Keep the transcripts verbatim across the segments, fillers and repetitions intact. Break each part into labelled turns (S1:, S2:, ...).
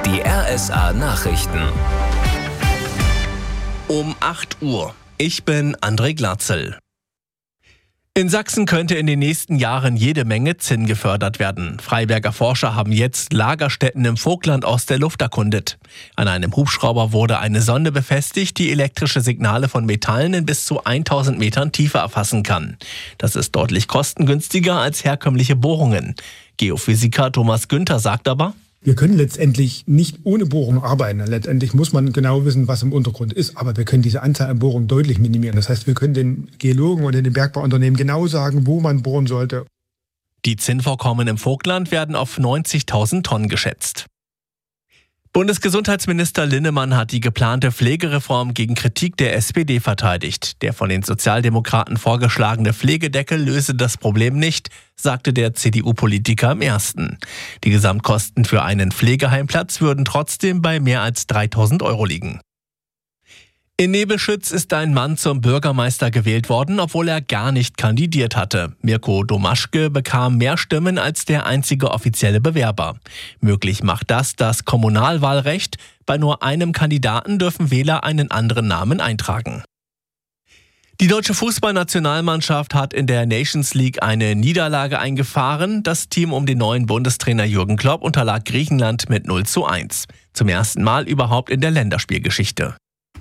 S1: Die R S A-Nachrichten.
S2: Um acht Uhr. Ich bin André Glatzel. In Sachsen könnte in den nächsten Jahren jede Menge Zinn gefördert werden. Freiberger Forscher haben jetzt Lagerstätten im Vogtland aus der Luft erkundet. An einem Hubschrauber wurde eine Sonde befestigt, die elektrische Signale von Metallen in bis zu tausend Metern Tiefe erfassen kann. Das ist deutlich kostengünstiger als herkömmliche Bohrungen. Geophysiker Thomas Günther sagt aber:
S3: Wir können letztendlich nicht ohne Bohrung arbeiten. Letztendlich muss man genau wissen, was im Untergrund ist. Aber wir können diese Anzahl an Bohrungen deutlich minimieren. Das heißt, wir können den Geologen oder den Bergbauunternehmen genau sagen, wo man bohren sollte.
S2: Die Zinnvorkommen im Vogtland werden auf neunzigtausend Tonnen geschätzt. Bundesgesundheitsminister Linnemann hat die geplante Pflegereform gegen Kritik der S P D verteidigt. Der von den Sozialdemokraten vorgeschlagene Pflegedeckel löse das Problem nicht, sagte der C D U-Politiker im Ersten. Die Gesamtkosten für einen Pflegeheimplatz würden trotzdem bei mehr als dreitausend Euro liegen. In Nebelschütz ist ein Mann zum Bürgermeister gewählt worden, obwohl er gar nicht kandidiert hatte. Mirko Domaschke bekam mehr Stimmen als der einzige offizielle Bewerber. Möglich macht das das Kommunalwahlrecht. Bei nur einem Kandidaten dürfen Wähler einen anderen Namen eintragen. Die deutsche Fußballnationalmannschaft hat in der Nations League eine Niederlage eingefahren. Das Team um den neuen Bundestrainer Jürgen Klopp unterlag Griechenland mit null zu eins. Zum ersten Mal überhaupt in der Länderspielgeschichte.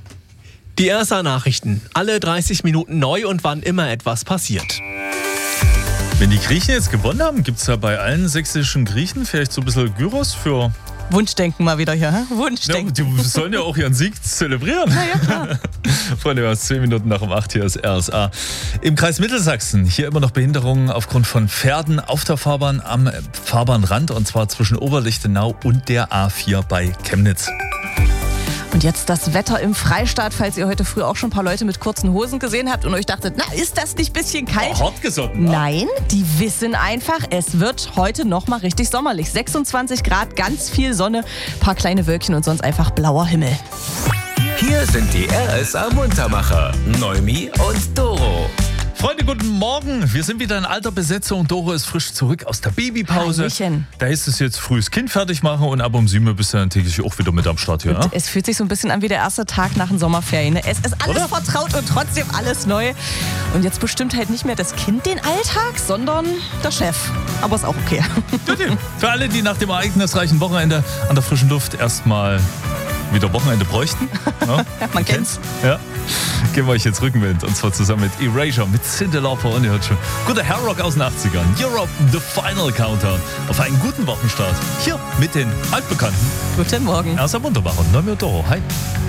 S2: Die R S A-Nachrichten. Alle dreißig Minuten neu und wann immer etwas passiert.
S4: Wenn die Griechen jetzt gewonnen haben, gibt es da bei allen sächsischen Griechen vielleicht so ein bisschen Gyros für...
S5: Wunschdenken mal wieder hier, hä? Wunschdenken.
S4: Ja, die sollen ja auch ihren Sieg zelebrieren.
S5: Na ja, klar.
S4: Freunde, wir haben zehn Minuten nach um acht, hier ist R S A. Im Kreis Mittelsachsen, hier immer noch Behinderungen aufgrund von Pferden auf der Fahrbahn am Fahrbahnrand, und zwar zwischen Oberlichtenau und der A vier bei Chemnitz.
S5: Und jetzt das Wetter im Freistaat, falls ihr heute früh auch schon ein paar Leute mit kurzen Hosen gesehen habt und euch dachtet, na, ist das nicht ein bisschen kalt?
S4: Oh, hartgesotten.
S5: Nein, die wissen einfach, es wird heute nochmal richtig sommerlich. sechsundzwanzig Grad, ganz viel Sonne, paar kleine Wölkchen und sonst einfach blauer Himmel.
S1: Hier sind die R S A-Muntermacher, Neumi und Doro.
S4: Freunde, guten Morgen. Wir sind wieder in alter Besetzung. Doro ist frisch zurück aus der Babypause.
S5: Hallöchen.
S4: Da ist es jetzt frühes Kind fertig machen und ab um sieben bist du dann täglich auch wieder mit am Start hier. Ne?
S5: Es fühlt sich so ein bisschen an wie der erste Tag nach den Sommerferien. Es ist alles
S4: Oder?
S5: vertraut und trotzdem alles neu. Und jetzt bestimmt halt nicht mehr das Kind den Alltag, sondern der Chef. Aber ist auch okay.
S4: Für alle, die nach dem ereignisreichen Wochenende an der frischen Luft erstmal wieder Wochenende bräuchten. Ja,
S5: man kennt's.
S4: Ja. Geben wir euch jetzt Rückenwind, und zwar zusammen mit Erasure, mit Cyndi Lauper, und ihr hört schon guter Hairrock aus den achtzigern. Europe, The Final Countdown. Auf einen guten Wochenstart. Hier mit den Altbekannten.
S5: Guten Morgen.
S4: Erst am Unterbach und Neumi und Doro. Hi.